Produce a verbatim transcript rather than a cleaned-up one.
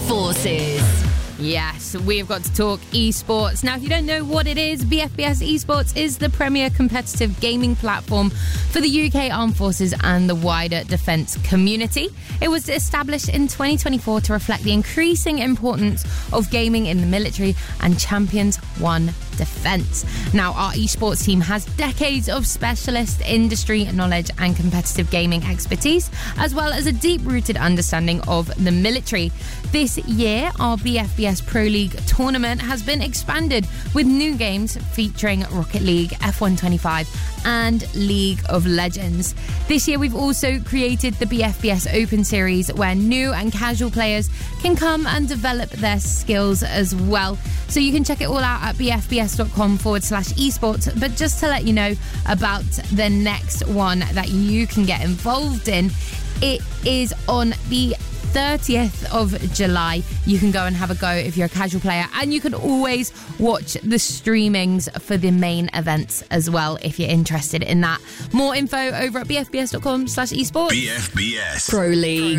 Forces. Yes, we've got to talk esports. Now, if you don't know what it is, B F B S Esports is the premier competitive gaming platform for the U K Armed Forces and the wider defence community. It was established in twenty twenty-four to reflect the increasing importance of gaming in the military and champions one defence. Now, our esports team has decades of specialist industry knowledge and competitive gaming expertise, as well as a deep-rooted understanding of the military. This year, our B F B S Pro League tournament has been expanded with new games featuring Rocket League, F one twenty-five and League of Legends. This year, we've also created the B F B S Open Series, where new and casual players can come and develop their skills as well. So you can check it all out at bfbs.com forward slash esports. But just to let you know about the next one that you can get involved in, it is on the thirtieth of July. You can go and have a go if you're a casual player, and you can always watch the streamings for the main events as well if you're interested in that. More info over at bfbs.com slash esports. B F B S Pro League.